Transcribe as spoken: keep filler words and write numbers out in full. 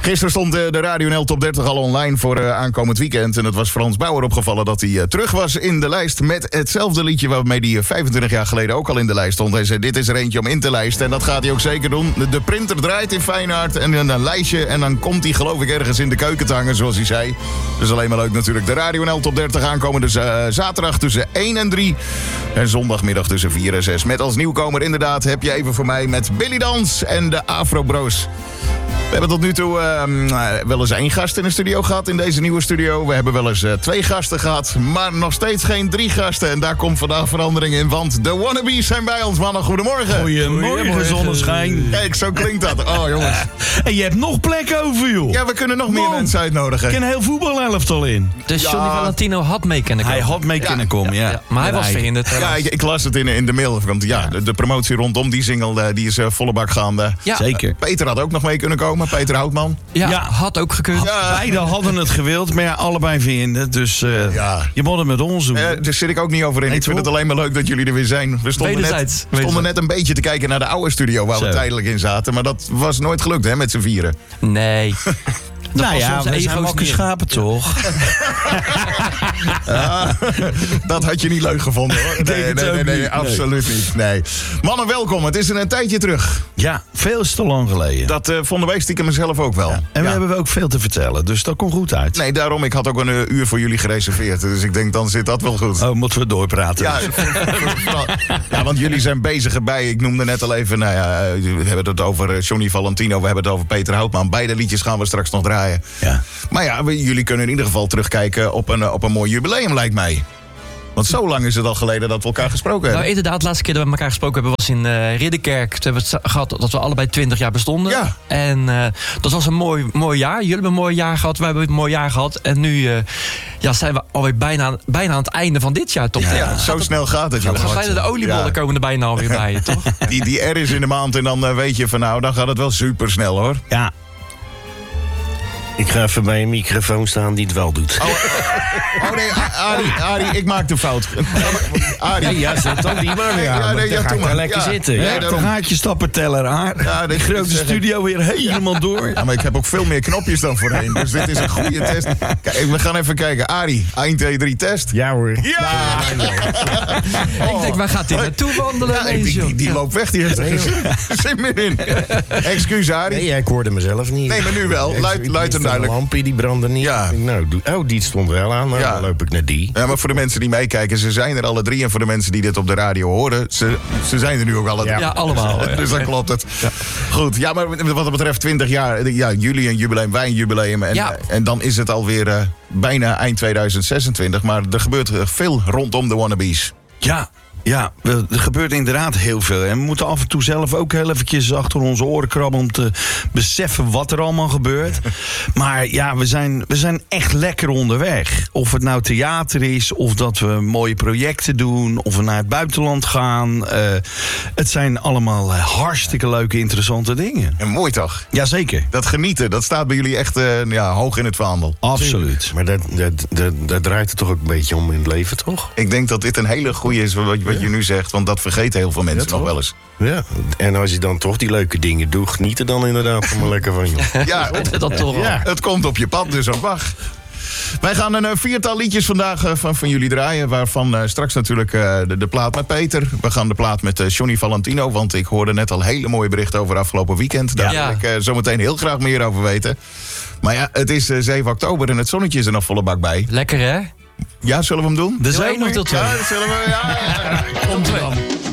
Gisteren stond de Radio N L Top dertig al online voor uh, aankomend weekend. En het was Frans Bauer opgevallen dat hij uh, terug was in de lijst met hetzelfde liedje waarmee hij uh, vijfentwintig jaar geleden ook al in de lijst stond. Hij zei, dit is er eentje om in te lijsten. En dat gaat hij ook zeker doen. De, de printer draait in Feyenoord en een, een lijstje. En dan komt hij geloof ik ergens in de keuken te hangen, zoals hij zei. Dus alleen maar leuk natuurlijk. De Radio N L Top dertig aankomende uh, zaterdag tussen één en drie. En zondagmiddag tussen vier en zes. Met als nieuwkomer inderdaad heb je even voor mij met Billy Dans en de Afro Bros. We hebben tot nu toe uh, wel eens één gast in de studio gehad in deze nieuwe studio. We hebben wel eens uh, twee gasten gehad, maar nog steeds geen drie gasten. En daar komt vandaag verandering in, want de wannabes zijn bij ons. Mannen, goedemorgen. Goedemorgen, zonneschijn. Kijk, zo klinkt dat. Oh, jongens. En je hebt nog plek over, joh. Ja, we kunnen nog meer Man, mensen uitnodigen. Ik ken een heel voetbalelftal in. Dus Ja. Johnny Valentino had mee kunnen komen. Hij had mee Ja. kunnen komen, ja. Ja, maar hij Met was eigen. verhinderd. Ja, ik, ik las het in, in de mail. Want ja, de, de promotie rondom die single uh, die is uh, volle bak gaande. Ja. Zeker. Peter had ook nog mee kunnen komen. Peter Houtman. Ja, Ja. had ook gekund. Ja. Beiden hadden het gewild, maar ja, allebei vinden. Dus uh, Ja. je moet het met ons doen. Uh, daar zit ik ook niet over in. Nee, ik vind toch? het alleen maar leuk dat jullie er weer zijn. We stonden, net, Wederzijds. we stonden net een beetje te kijken naar de oude studio waar we Zo. tijdelijk in zaten. Maar dat was nooit gelukt, hè, met z'n vieren. Nee. nou past ja, onze we zijn ego's wakker niet in. schapen, toch? Ah, dat had je niet leuk gevonden, hoor. denk Nee, het nee, ook nee, nee, niet. absoluut niet. Nee. Mannen, welkom. Het is een, een tijdje terug. Ja, veel te lang geleden. Dat uh, vonden wij stiekem mezelf ook wel. En we Ja. hebben ook veel te vertellen, dus dat komt goed uit. Nee, daarom. Ik had ook een uh, uur voor jullie gereserveerd. Dus ik denk, dan zit dat wel goed. Oh, moeten we doorpraten? Ja, vooral- ja, want jullie zijn bezig erbij. Ik noemde net al even, nou ja, we hebben het over uh, Johnny Valentino. We hebben het over Peter Houtman. Beide liedjes gaan we straks nog draaien. Ja. Maar ja, we- jullie kunnen in ieder geval terugkijken op een, uh, op een mooi jubileum, lijkt mij. Want zo lang is het al geleden dat we elkaar gesproken Nou, hebben. inderdaad, de laatste keer dat we elkaar gesproken hebben was in uh, Ridderkerk. Toen hebben we het gehad dat we allebei twintig jaar bestonden. Ja. En uh, dat was een mooi, mooi jaar. Jullie hebben een mooi jaar gehad, wij hebben een mooi jaar gehad. En nu uh, ja, zijn we alweer bijna, bijna aan het einde van dit jaar. Top Ja, ten. ja, zo snel gaat het, We gaan jongens. bijna de oliebollen Ja. komen er bijna alweer bij, toch? Die, die R is in de maand en dan uh, weet je van nou, dan gaat het wel super snel, hoor. Ja. Ik ga even bij een microfoon staan die het wel doet. Oh nee, Arie, Arie, ik maak de fout. Arie. Ja, zet dan die maar weer Ja, aan. nee, Dan ja, ga doe ik daar maar. lekker Ja. zitten. Ja, Ja. Ja, daarom. dan gaat je stappenteller aan. Ja, de dit grote is- studio weer helemaal door. Ja, maar ik heb ook veel meer knopjes dan voorheen. Dus dit is een goede test. Kijk, we gaan even kijken. Arie, één, twee, drie, test. Ja hoor. Ja! Ik denk, waar gaat hij naartoe wandelen? Ja, ineens, die, die, joh? die loopt weg, die heeft er Nee, geen zin meer in. Excuus, Arie. Nee, ja, ik hoorde mezelf niet. Nee, maar nu wel. Ik- Luid- ik- luid en ik- duidelijk. De lampje die brandde niet. Ja. Ik denk, nou, doe- oh, die stond wel aan. Nou, Ja. dan loop ik naar die. Ja, maar voor de mensen die meekijken, ze zijn er alle drie. En voor de mensen die dit op de radio horen, ze, ze zijn er nu ook alle drie. Ja, allemaal. Ja. Dus dan klopt het. Goed, ja, maar wat dat betreft twintig jaar. Ja, jullie een jubileum, wij een jubileum. En, Ja. en dan is het alweer uh, bijna eind tweeduizend zesentwintig. Maar er gebeurt uh, veel rondom de wannabes. Ja, ja, er gebeurt inderdaad heel veel. En we moeten af en toe zelf ook heel eventjes achter onze oren krabben om te beseffen wat er allemaal gebeurt. Maar ja, we zijn, we zijn echt lekker onderweg. Of het nou theater is, of dat we mooie projecten doen, of we naar het buitenland gaan. Uh, het zijn allemaal uh, hartstikke leuke, interessante dingen. En mooi toch? Jazeker, Dat genieten, dat staat bij jullie echt uh, ja, hoog in het vaandel. absoluut. Maar dat, dat, dat, dat draait het toch ook een beetje om in het leven, toch? Ik denk dat dit een hele goede is wat, wat je nu zegt. Want dat vergeten heel veel mensen Ja, nog toch? wel eens. Ja. En als je dan toch die leuke dingen doet, geniet er dan inderdaad allemaal lekker van, joh. Ja, Dat toch wel. Ja. het komt op je pad, dus ook wacht. Wij gaan een uh, viertal liedjes vandaag uh, van, van jullie draaien. Waarvan uh, straks natuurlijk uh, de, de plaat met Peter. We gaan de plaat met uh, Johnny Valentino. Want ik hoorde net al hele mooie berichten over afgelopen weekend. Daar Ja. wil ik uh, zometeen heel graag meer over weten. Maar ja, het is uh, zeven oktober en het zonnetje is er nog volle bak bij. Lekker, hè? Ja, zullen we hem doen? De Doe één zomer. nog tot twee. Ja, dat zullen we. Ja, ja, ja. Komt ie dan.